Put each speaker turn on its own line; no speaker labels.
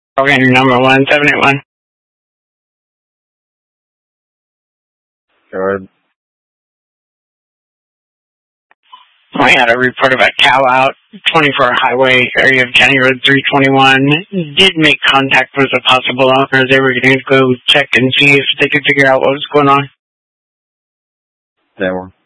Okay, number 1781.
Go ahead.
I had a report about cow out, 24 highway, area of County Road 321. Did make contact with a possible owner. They were going to go check and see if they could figure out what was going on.
They were.